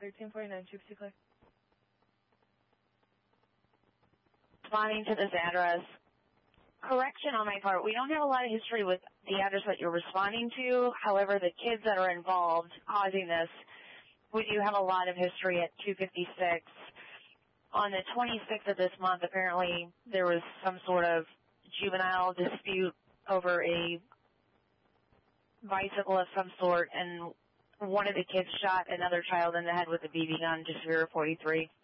1349 Gypsy Clay. Responding to this address. Correction on my part, we don't have a lot of history with the address that you're responding to. However, the kids that are involved causing this, we do have a lot of history at 256. On the 26th of this month, apparently there was some sort of juvenile dispute over a bicycle of some sort, and one of the kids shot another child in the head with a BB gun, just 043.